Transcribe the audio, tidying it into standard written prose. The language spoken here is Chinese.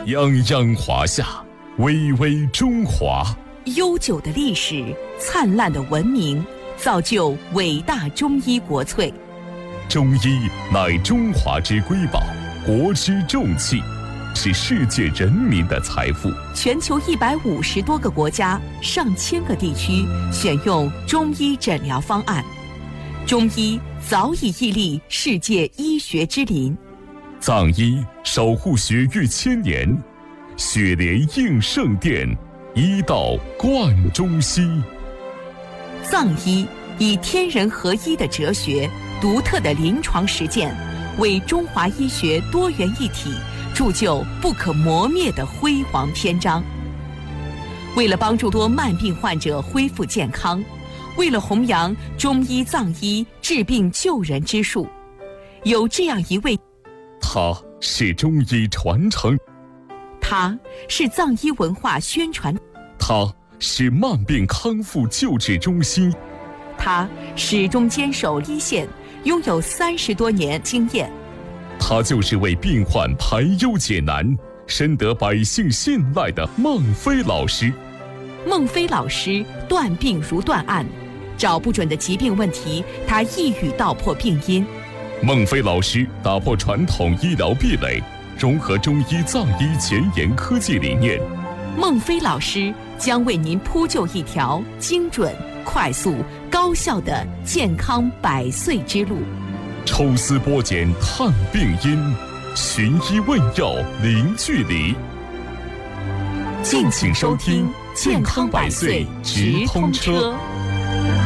泱泱华夏，巍巍中华。 悠久的历史，灿烂的文明，造就伟大中医国粹。 中医乃中华之瑰宝，国之重器，是世界人民的财富。 全球150多个国家、上千个地区选用中医诊疗方案，中医早已屹立世界医学之林。 藏医守护血域千年，血莲应圣殿，医道贯中西。 藏医以天人合一的哲学、独特的临床实践，为中华医学多元一体铸就不可磨灭的辉煌篇章。为了帮助多慢病患者恢复健康，为了弘扬中医藏医治病救人之术，有这样一位， 他是中医传承， 他是藏医文化宣传， 他是慢病康复救治中心， 他始终坚守一线，拥有30多年经验。 他就是为病患排忧解难，深得百姓信赖的孟非老师。 孟非老师断病如断案，找不准的疾病问题，他一语道破病因。 孟非老师打破传统医疗壁垒，融合中医藏医前沿科技理念。 孟非老师将为您铺就一条精准、快速、高效的健康100岁之路。 抽丝剥茧探病因，寻医问药零距离。 敬请收听《健康100岁直通车》。